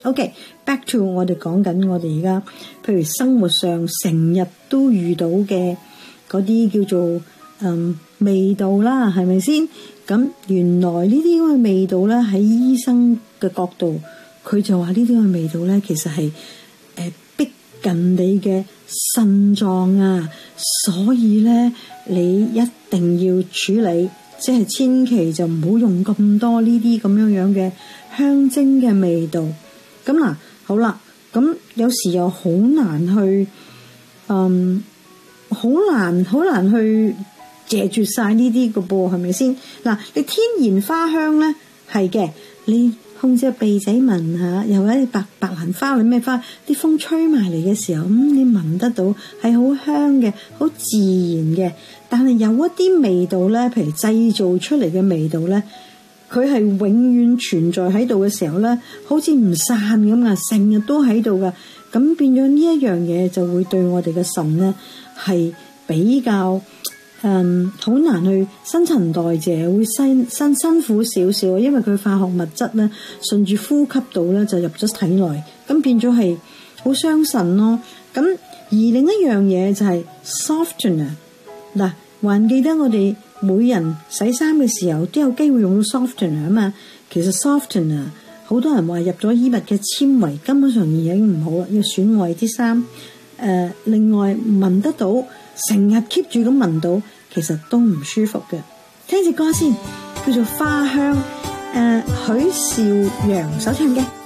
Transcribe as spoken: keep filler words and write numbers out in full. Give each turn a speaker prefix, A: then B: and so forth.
A: OK，back to 我哋講緊我哋而家，譬如生活上成日都遇到嘅嗰啲叫做嗯味道啦，係咪先？咁原來呢啲咁嘅味道咧，喺醫生嘅角度，佢就話呢啲咁嘅味道咧，其實係誒逼近你嘅腎臟啊，所以咧你一定要處理，即係千祈就唔好用咁多呢啲咁樣樣嘅香精嘅味道。咁嗱，好啦，咁有時又好難去，嗯，好難好難去謝絕晒呢啲嘅噃，係咪先？嗱，你天然花香咧係嘅，你控制鼻仔聞下，又或者白白蘭花或者咩花，啲風吹埋嚟嘅時候，咁、嗯、你聞得到係好香嘅，好自然嘅。但係有一啲味道咧，譬如製造出嚟嘅味道咧，佢係永遠存在喺度嘅時候咧，好似唔散咁啊，成日都喺度噶。咁變咗呢一樣嘢就會對我哋嘅腎咧係比較嗯好難去新陳代謝，會辛辛辛苦少少，因為佢化學物質咧順住呼吸道咧就入咗體內，咁變咗係好傷腎咯。咁而另一樣嘢就係 softener 嗱，還記得我哋每人洗衫嘅時候都有機會用到 softener 啊嘛。其實 softener 好多人話入咗衣物嘅纖維，根本上已經唔好啦，要損壞啲衫。誒、呃，另外聞得到，成日 keep 住咁聞到，其實都唔舒服嘅。聽隻歌先，叫做花香，誒、呃，許紹洋所唱嘅。